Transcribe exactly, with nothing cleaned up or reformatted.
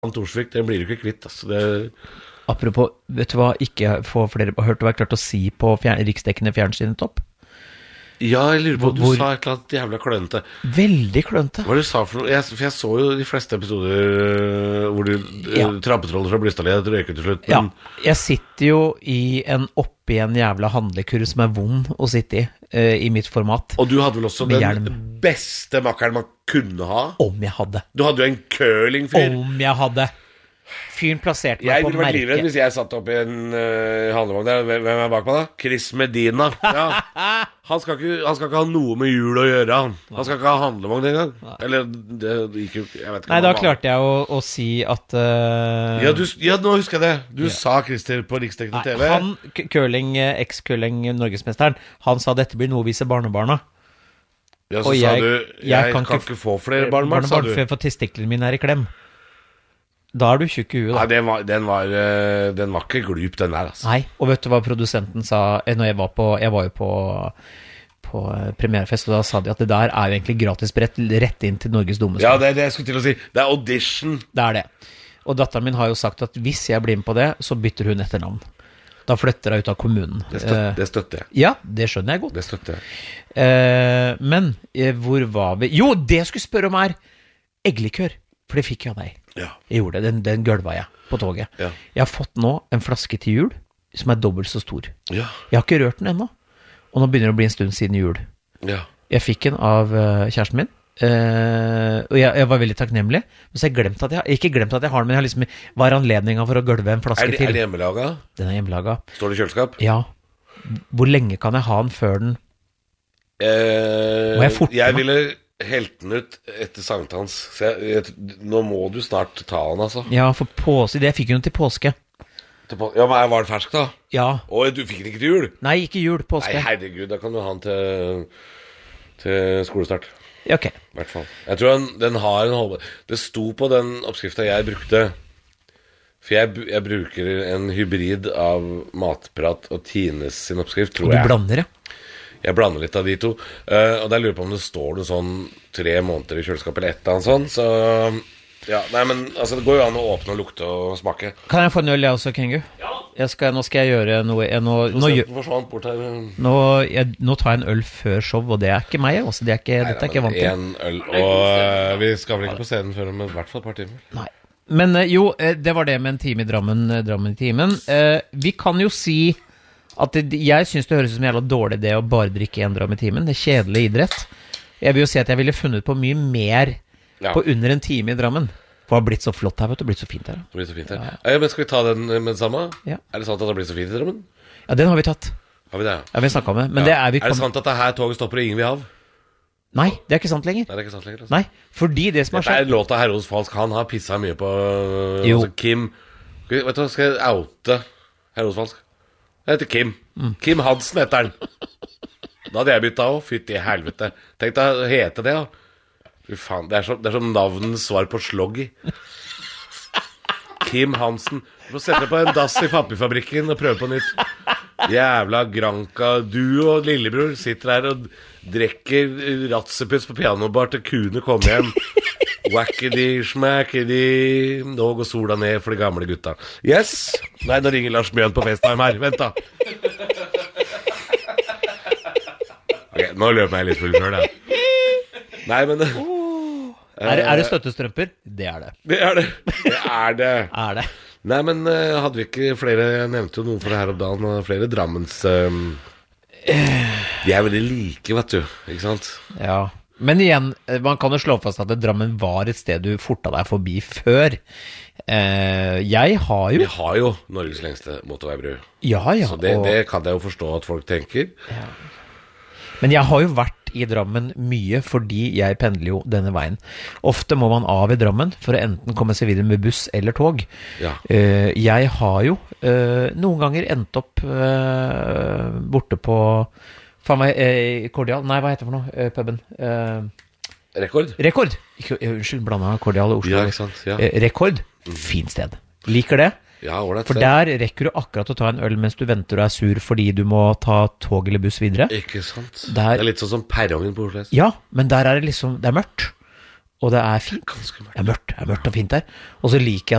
Torsvik, den blir du ikke kvitt, altså. Det... Apropos, vet du hva, ikke få flere, hørt du hva jeg klarte å si på fjern, riksdekkende fjernsynet topp? Ja, jeg lurer på at du Hvor... sa et eller annet jævla klønete. Veldig klønete. Hva du sa for noe? Jeg, for jeg så jo de fleste episoder hvor du ja. Trampetroller fra Brystadliet røyker til slutt. Men... Ja, jeg sitter jo i en oppi en jævla handlekurv som er vond å sitte i, uh, i mitt format. Og du hadde vel også den hjelm. Beste makkeren man kunne ha? Om jeg hadde. Du hadde jo en curlingfyr. Om jeg hadde. Fyren plasserte meg jeg på merket. Jeg ville vært livredd hvis jeg satt opp i en uh, handlevogn der. Hvem er bak meg da? Chris Medina. Ja. Han, skal ikke, han skal ikke ha noe med jul å gjøre. Han, han skal ikke ha handlevogn engang. Eller, det gikk jo jeg vet ikke. Nei, da klarte jeg å, å si at uh... ja, du, ja, nå husker jeg det. Du ja. Sa Christer på riksdekkende T V. Han, curling, eks-curling Norgesmesteren, han sa dette blir noe å vise barnebarna. Ja, så og sa jeg, du Jeg, jeg kan, kan ikke få flere barnebarn, sa du. For testiklene mine er i klem. Da er du tjukk i huet, da. Nei, den var, den var, den var ikke glup, den der, altså. Nei, og vet du hva produsenten sa når jeg var på, jeg var jo på, på premierefest, og da sa de at det der er jo egentlig gratisbrett rett inn til Norges dummeste. Ja, det er det jeg skulle til å si. Det er audition. Det er det. Og datteren min har jo sagt at hvis jeg blir med på det, så bytter hun etter navn. Da flytter jeg ut av kommunen. Det støtter, det støtter jeg. Ja, det skjønner jeg godt. Det støtter jeg. Eh, men, hvor var vi? Jo, det jeg skulle spørre om er eggelikør, for det fikk jeg av deg. Ja. Jeg gjorde det, den, den gølva jeg på toget. Ja. Jeg har fått nå en flaske til jul som er dobbelt så stor. Ja. Jeg har ikke rørt den ennå, og nå begynner det å bli en stund siden jul. Ja. Jeg fikk den av uh, kjæresten min, uh, og jeg, jeg var veldig takknemlig, men så har jeg glemt at jeg, ikke glemt at jeg har den, men jeg har liksom, hva er anledningen for å gølve en flaske er det, til? Er det hjemmelaget? Den er hjemmelaget. Står det i kjøleskap? Ja. Hvor lenge kan jeg ha den før den? Eh, Må jeg forte Jeg ville... helt den ut etter sankthans. Så jeg, jeg, nå må du snart ta den, altså. Ja, for påske, det fikk hun til påske. Til på, ja, men var den fersk da? Ja. Og du fikk den ikke til jul? Nei, ikke jul, påske. Nei, herregud, da kan du ha den til, til skolestart. Ja, ok. I hvert fall. Jeg tror den, den har en holdbar. Det sto på den oppskriften jeg brukte, for jeg, jeg bruker en hybrid av Matprat og Tines sin oppskrift, tror jeg. Og du blander, ja? Jeg blander litt av de to, uh, og der lurer jeg på om det står noe sånn tre måneder i kjøleskap eller et eller annet sånn, så ja, nei, men altså det går jo an å åpne og lukte og smake. Kan jeg få en øl jeg også, Kengu? Ja. Jeg skal, nå skal jeg gjøre noe, jeg, nå, nå, forsvant bort her. Nå, jeg, nå tar jeg en øl før show, og det er ikke meg, også, det er ikke, nei, dette er ikke vant til. En øl, og uh, vi skal vel ikke på scenen før om i hvert fall et par timer. Nei, men uh, jo, uh, det var det med en time i Drammen, uh, Drammen i timen. Uh, vi kan jo si... at det, jeg synes det høres ut som en jævla dårlig idé å bare drikke en dram i timen. Det er kjedelig idrett. Jeg vil jo si at jeg ville funnet på mye mer ja. På under en time i Drammen. For det har blitt så flott her, vet du. Det har blitt så fint her. Det har blitt så fint her. Ja. Ja, men skal vi ta den med det samme? Ja. Er det sant at det har blitt så fint i Drammen? Ja, den har vi tatt. Har vi det? Ja, vi har snakket om det. Men ja. det er, vi er det sant at det her toget stopper og ingen vil ha? Nei, det er ikke sant lenger. Nei, det er ikke sant lenger. Altså. Nei, fordi det som har skjedd... Dette er låta Herros Falsk. Han har pisset mye på altså, Kim. Vet du hva, skal jeg oute Herros Falsk? Jeg heter Kim. Mm. Kim Hansen heter han. Da hadde jeg byttet også. Fytt i helvete. Tenk deg å hete det, da. Fy faen, det er som, det er som navnens svar på sloggy. Kim Hansen. Du får sette på en dass i papirfabrikken og prøve på nytt. Jævla Granka. Du og lillebror sitter her og drekker ratsepus på pianobar til kuene kommer hjem. Wackedy, smackedy. Nå går sola ned for de gamle gutta. Yes. Nei, nå ringer Lars Bjørn på FaceTime her. Vent da. Ok, nå løper jeg litt full før det. Nei, men uh, er, er det støttestrømper? Det er det. Det er det. Det er det. Er det. Nei, men uh, hadde vi ikke flere, jeg nevnte jo noen for det her om dagen, og flere Drammens um, de er veldig like, vet du. Ikke sant? Ja. Men igjen, man kan jo slå fast at Drammen var et sted du forta deg forbi før. Eh, jeg har jo... Vi har jo Norges lengste motorveibru. Ja, ja. Så det, og... det kan jeg jo forstå at folk tenker. Ja. Men jeg har jo vært i Drammen mye fordi jeg pendler jo denne veien. Ofte må man av i Drammen for å enten komme seg videre med buss eller tog. Ja. Eh, jeg har jo eh, noen ganger endt opp eh, borte på... Faen meg, eh, Kordial, nei, hva heter det for noe, eh, puben? Eh, Rekord? Rekord, ikke, unnskyld, blandet Kordial og Oslo. Ja, ikke sant, ja. Eh, rekord, fint sted. Liker det. Ja, ordentlig. For der rekker du akkurat å ta en øl mens du venter og er sur fordi du må ta tog eller buss videre. Ikke sant. Der, det er litt sånn som perrongen på Oslo. Ja, men der er det liksom, det er mørkt. Og det er fint. Ganske mørkt. Det er mørkt, det er mørkt og fint der. Og så liker jeg